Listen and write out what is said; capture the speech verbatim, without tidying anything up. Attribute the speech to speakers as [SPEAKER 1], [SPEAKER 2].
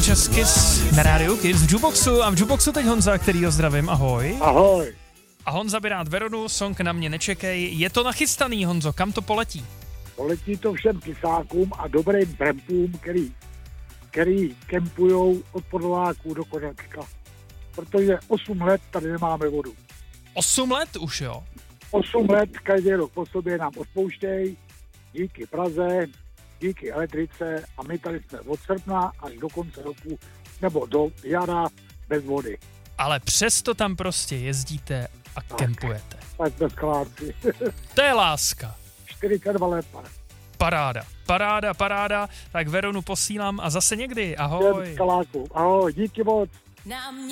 [SPEAKER 1] Just Kiss na rádiu Kiss v Jukeboxu a v Jukeboxu teď Honza, kterýho zdravím, ahoj.
[SPEAKER 2] Ahoj.
[SPEAKER 1] A Honza by rád Veronu, song Na mě nečekej. Je to nachystaný, Honzo, kam to poletí?
[SPEAKER 2] Poletí to všem kysákům a dobrým trampům, který, který kempujou od Podolláků do Koněcka. Protože osm let tady nemáme vodu.
[SPEAKER 1] osm let už, jo?
[SPEAKER 2] osm let každý rok po sobě nám odpouštějí, díky Praze, díky elektrice a my tady jsme od srpna až do konce roku nebo do jara bez vody.
[SPEAKER 1] Ale přesto tam prostě jezdíte a tak kempujete.
[SPEAKER 2] Tak jsme skláci.
[SPEAKER 1] To je láska.
[SPEAKER 2] čtyřicet dva let, pane.
[SPEAKER 1] Paráda, paráda, paráda. Tak Veronu posílám a zase někdy, ahoj.
[SPEAKER 2] Skaláku. Ahoj, díky moc.